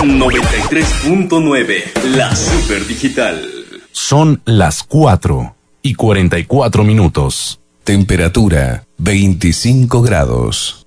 93.9, la Super Digital. Son las 4:44. Temperatura 25 grados.